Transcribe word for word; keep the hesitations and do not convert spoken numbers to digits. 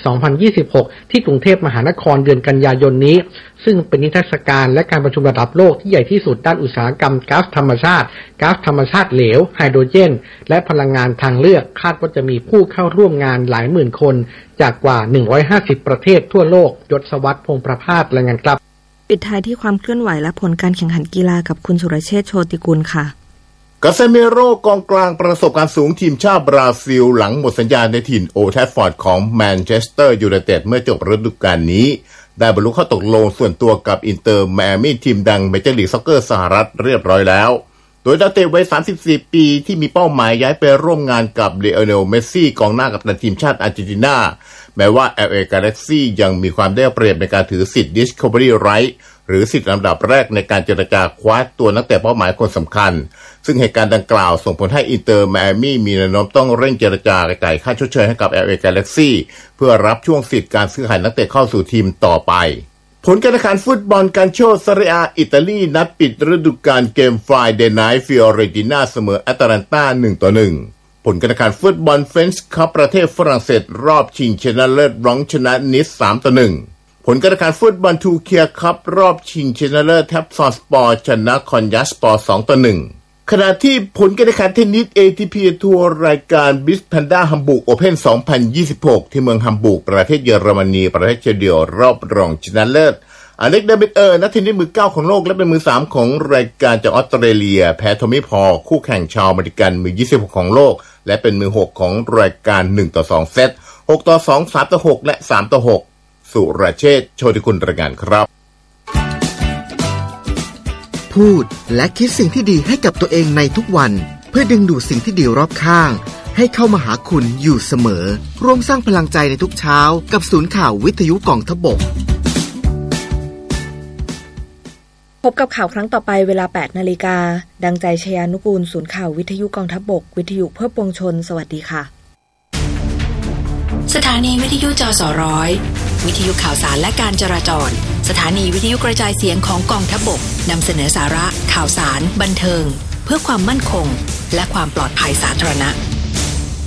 สองพันยี่สิบหก ที่กรุงเทพมหานครเดือนกันยายนนี้ซึ่งเป็นนิทรรศการและการประชุมระดับโลกที่ใหญ่ที่สุดด้านอุตสาหกรรมก๊าซธรรมชาติก๊าซธรรมชาติเหลวไฮโดรเจนและพลังงานทางเลือกคาดว่าจะมีผู้เข้าร่วมงานหลายหมื่นคนจากกว่าหนึ่งร้อยห้าสิบประเทศทั่วโลกยศวัฒน์พงษ์ประภาสรายงานครับปิดท้ายที่ความเคลื่อนไหวและผลการแข่งขันกีฬากับคุณสุรเชษฐ์โชติกุลค่ะกาเซเมโรกองกลางประสบการณ์สูงทีมชาติบราซิลหลังหมดสัญญาในถิ่นโอลด์แทรฟฟอร์ดของแมนเชสเตอร์ยูไนเต็ดเมื่อจบฤดูกาลนี้ได้บรรลุข้อตกลงส่วนตัวกับอินเตอร์ไมอามี่ทีมดังเมเจอร์ลีกซ็อกเกอร์สหรัฐเรียบร้อยแล้วโดยนักเตะวัยสามสิบสี่ปีที่มีเป้าหมายย้ายไปร่วมงานกับเลโอเนลเมสซี่กองหน้ากัปตันทีมชาติอาร์เจนตินาแม้ว่า แอล เอ Galaxy ยังมีความได้เปรียบในการถือสิทธิ์ Discovery Right หรือสิทธิ์ลำดับแรกในการเจรจาคว้าตัวนักเตะเป้าหมายคนสำคัญซึ่งเหตุการณ์ดังกล่าวส่งผลให้อินเตอร์ไมอามี่มีแนวโน้มต้องเร่งเจรจาจ่ายค่าชดเชยให้กับ แอล เอ Galaxy เพื่อรับช่วงสิทธิ์การซื้อขายนักเตะเข้าสู่ทีมต่อไปผลการแข่งขันฟุตบอลกันโชซาเรียอิตาลีนัดปิดฤดูกาลเกม Friday Night ฟิออเรติน่าเสมอแอตแลนตา หนึ่งต่อหนึ่ง ผลการแข่งขันฟุตบอลเฟรนช์คัพประเทศฝรั่งเศสรอบชิงชนะเลิศร้องชนะนิส สามต่อหนึ่ง ผลการแข่งขันฟุตบอลทูเคียคัพรอบชิงชนะเลิศแทปซอนสปอร์ชนะคอนยาสปอร์ สองต่อหนึ่ง ขณะที่ผลการแข่งขันเทนนิส เอ ที พี ทัวร์รายการบิสแพนด้าฮัมบูร์กโอเพ่น สองพันยี่สิบหก ที่เมืองฮัมบูร์กประเทศเยอรมนีประเทศเดียวรอบรองชนะเลิศอเล็กเดมิเออร์นักเทนนิสมือเก้าของโลกและเป็นมือสามของรายการจากออสเตรเลียแพ้ทอมมี่พอลคู่แข่งชาวอเมริกันมือยี่สิบหกของโลกและเป็นมือหกของรายการหนึ่งต่อสองเซตหกต่อสอง สามต่อหกและสามต่อหกสุรเชษฐ์โชติกุลรายงานครับพูดและคิดสิ่งที่ดีให้กับตัวเองในทุกวันเพื่อดึงดูดสิ่งที่ดีรอบข้างให้เข้ามาหาคุณอยู่เสมอร่วมสร้างพลังใจในทุกเช้ากับศูนย์ข่าววิทยุกองทพบกพบกับข่าวครั้งต่อไปเวลา แปดนาฬิกา ดังใจชยานุกูลศูนย์ข่าววิทยุกองทัพบกวิทยุเพื่อปวงชนสวัสดีค่ะสถานีวิทยุจสร้อยวิทยุข่าวสารและการจราจรสถานีวิทยุกระจายเสียงของกองทัพบกนำเสนอสาระข่าวสารบันเทิงเพื่อความมั่นคงและความปลอดภัยสาธารณะ